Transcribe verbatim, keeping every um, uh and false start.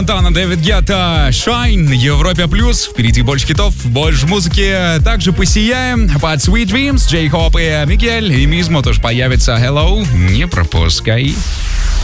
Тана, Дэвид Гетта, Shine, Европе плюс. Впереди больше хитов, больше музыки. Также посияем под Sweet Dreams, Джей Хоп и Мигель. И Мизмо тоже появится. Hello, не пропускай.